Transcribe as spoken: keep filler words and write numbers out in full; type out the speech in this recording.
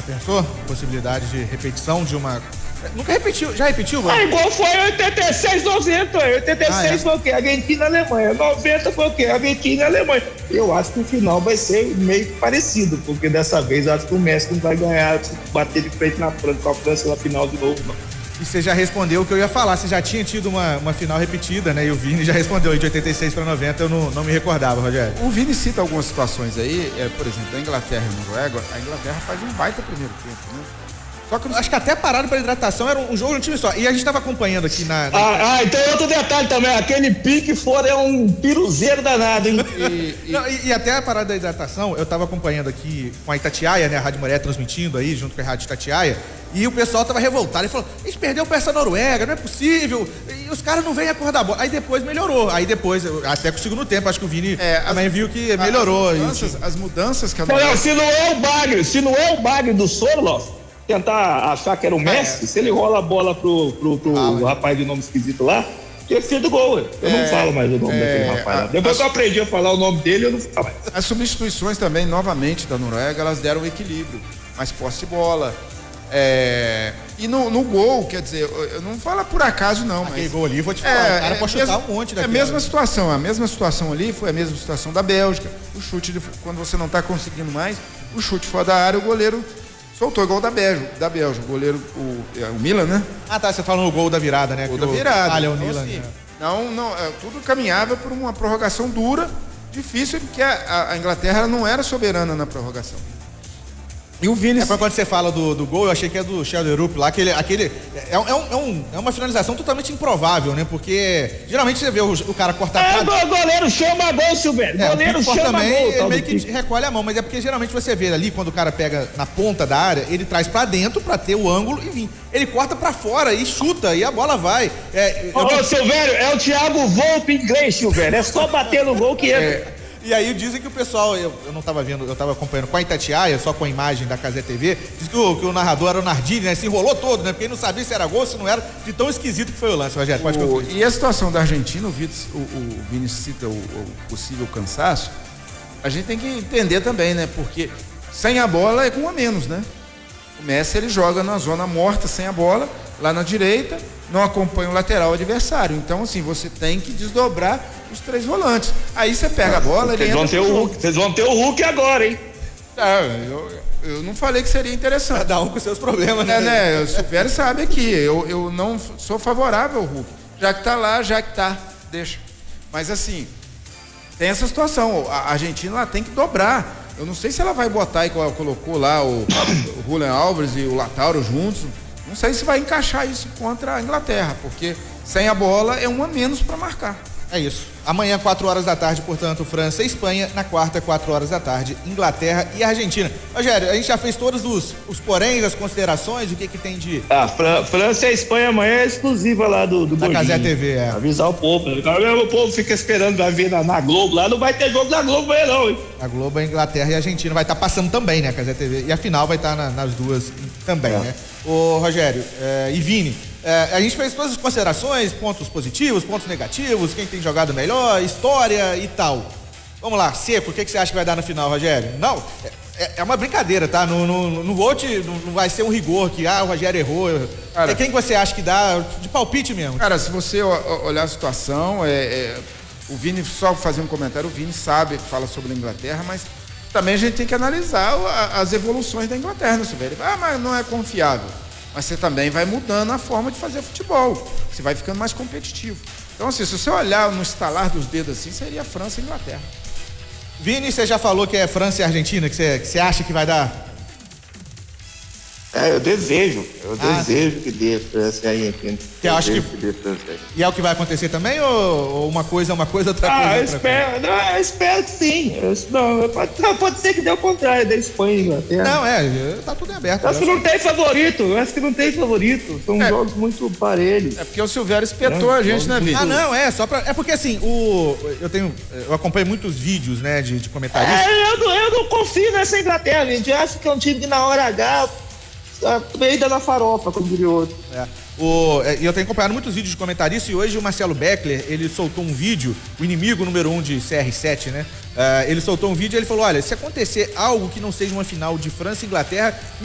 Pensou? Possibilidade de repetição de uma... Nunca repetiu, já repetiu? Ah, igual foi em oitenta e seis, noventa. oitenta e seis ah, é. Foi o quê? Argentina e Alemanha. noventa foi o quê? Argentina e Alemanha. Eu acho que o final vai ser meio parecido, porque dessa vez eu acho que o Messi não vai ganhar, bater de frente na França, com a França na final de novo, não. E você já respondeu o que eu ia falar, você já tinha tido uma, uma final repetida, né? E o Vini já respondeu de oitenta e seis para noventa, eu não, não me recordava, Rogério. O Vini cita algumas situações aí, é, por exemplo, da Inglaterra e Noruega, a Inglaterra faz um baita primeiro tempo, né? Só que eu acho que até parado para hidratação era um jogo de um time só. E a gente estava acompanhando aqui na. na... Ah, ah, e tem outro detalhe também. Aquele pique fora é um piruzeiro danado, hein? E, e... Não, e, e até a parada da hidratação, eu estava acompanhando aqui com a Itatiaia, né? A Rádio Maré transmitindo aí, junto com a Rádio Itatiaia. E o pessoal tava revoltado. Ele falou: a gente perdeu pra essa Noruega, não é possível. E os caras não vêm acordar a bola. Aí depois melhorou. Aí depois, até com o segundo tempo, acho que o Vini é, também as, viu que melhorou. As mudanças, as mudanças que a Noruega... Não, se não é o bagre, se não é o bagre do Sorloth, tentar achar que era o Messi, é. Se ele rola a bola pro, pro, pro ah, rapaz de nome esquisito lá, tinha sido gol. Eu é, não falo mais o nome é, daquele rapaz lá. Depois a, que eu aprendi a falar o nome dele, eu não falo mais. As substituições também, novamente, da Noruega, elas deram um equilíbrio. Mais posse de bola. É, e no, no gol, quer dizer, eu não falo por acaso não, aquele mas... gol ali, vou te falar, é, o cara é, pode chutar um monte daquilo. É a mesma situação, a mesma situação ali foi a mesma situação da Bélgica. O chute, de, quando você não está conseguindo mais, o chute fora da área, o goleiro soltou igual da Bélgica, da Bélgica, o goleiro, o, o Milan, né? Ah tá, você fala no gol da virada, né? Gol da virada. Ah, é o então, Milan, assim, né? Não, não, é, tudo caminhava por uma prorrogação dura, difícil, porque a, a Inglaterra não era soberana na prorrogação. E o Vini... É pra quando você fala do, do gol, eu achei que é do Sheldon lá, aquele, aquele é, é, um, é, um, é uma finalização totalmente improvável, né? Porque geralmente você vê o, o cara cortar... É, o goleiro chama gol, Silvério. É, goleiro chama também, gol. Ele meio que recolhe a mão, mas é porque geralmente você vê ali, quando o cara pega na ponta da área, ele traz pra dentro pra ter o ângulo e vir. Ele corta pra fora e chuta, e a bola vai. É, Ô, tô... Silvério, é o Thiago Volpe inglês, Silvério. É só bater no gol que entra. É. E aí dizem que o pessoal, eu, eu não estava vendo, eu estava acompanhando com a Itatiaia, só com a imagem da Cazé T V, diz que o, que o narrador era o Nardini, né? Se enrolou todo, né? Porque ele não sabia se era gol, se não era, de tão esquisito que foi o lance, Rogério. Pode o, e a situação da Argentina, o, o, o Vini cita o, o possível cansaço, a gente tem que entender também, né? Porque sem a bola é com um a menos, né? O Messi, ele joga na zona morta, sem a bola, lá na direita, não acompanha o lateral adversário. Então, assim, você tem que desdobrar os três volantes. Aí você pega a bola, ele vocês entra vão ter o Hulk, vocês vão ter o Hulk agora, hein? Ah, eu, eu não falei que seria interessante. Cada um com seus problemas, né? É, né? O Silvério sabe aqui, eu, eu não sou favorável ao Hulk. Já que tá lá, já que tá, deixa. Mas, assim, tem essa situação. A Argentina, ela tem que dobrar. Eu não sei se ela vai botar, igual colocou lá o, o Julián Álvares e o Lautaro juntos. Não sei se vai encaixar isso contra a Inglaterra, porque sem a bola é um a menos para marcar. É isso. Amanhã, quatro horas da tarde, portanto, França e Espanha. Na quarta, quatro horas da tarde, Inglaterra e Argentina. Rogério, a gente já fez todos os, os poréns, as considerações, o que que tem de... Ah, Fran- França e Espanha amanhã é exclusiva lá do, do da Cazé T V, é. Avisar o povo. O povo fica esperando, vai ver na, na Globo lá, não vai ter jogo na Globo amanhã não, hein? A Globo, a Inglaterra e a Argentina vai estar tá passando também, né, a Cazé T V. E a final vai estar tá na, nas duas também, é. né? Ô, Rogério, é, e Vini, é, a gente fez todas as considerações, pontos positivos, pontos negativos, quem tem jogado melhor, história e tal. Vamos lá, Seco, o que, que você acha que vai dar no final, Rogério? Não, é, é uma brincadeira, tá? Não, não, não vou te, não, não vai ser um rigor que, ah, o Rogério errou. Cara, quem que você acha que dá, de palpite mesmo? Cara, se você olhar a situação, é, é, o Vini, só fazer um comentário, o Vini sabe, fala sobre a Inglaterra, mas também a gente tem que analisar as evoluções da Inglaterra, não se vê. Ah, mas não é confiável. Mas você também vai mudando a forma de fazer futebol. Você vai ficando mais competitivo. Então, assim, se você olhar no estalar dos dedos assim, seria França e Inglaterra. Vini, você já falou que é França e Argentina, que você, que você acha que vai dar? É, eu desejo, eu ah, desejo sim. que dê França e Argentina. Que acho que... que dê França. E é o que vai acontecer também, ou, ou uma coisa é uma coisa, outra ah, coisa é eu outra espero, coisa? Não, eu espero que sim. Eu, não, pode, pode ser que dê o contrário da Espanha e Inglaterra. Não, é, tá tudo em aberto. Eu acho que não tem favorito, eu acho que não tem favorito. São é. jogos muito parelhos. É porque o Silvério espetou a gente, né, Vini? Ah, não, é, só pra... É porque assim, o... Eu tenho... Eu acompanho muitos vídeos, né, de, de comentaristas. É, eu, não, eu não confio nessa Inglaterra, gente. Eu acho que é um time que na hora H... Peida na farofa, como diria outro. É. O, é, eu tenho acompanhado muitos vídeos de comentaristas e hoje o Marcelo Beckler, ele soltou um vídeo, o inimigo número um de C R sete, né? Uh, ele soltou um vídeo e ele falou, olha, se acontecer algo que não seja uma final de França e Inglaterra,